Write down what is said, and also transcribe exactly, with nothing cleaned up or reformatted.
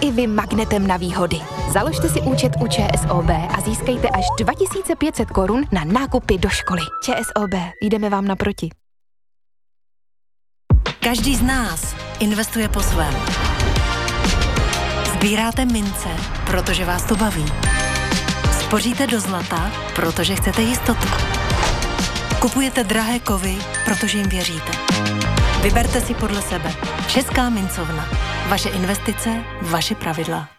i vy magnetem na výhody. Založte si účet u ČSOB a získejte až dva tisíce pět set korun na nákupy do školy. ČSOB, jdeme vám naproti. Každý z nás investuje po svém. Sbíráte mince, protože vás to baví. Spoříte do zlata, protože chcete jistotu. Kupujete drahé kovy, protože jim věříte. Vyberte si podle sebe. Česká mincovna. Vaše investice, vaše pravidla.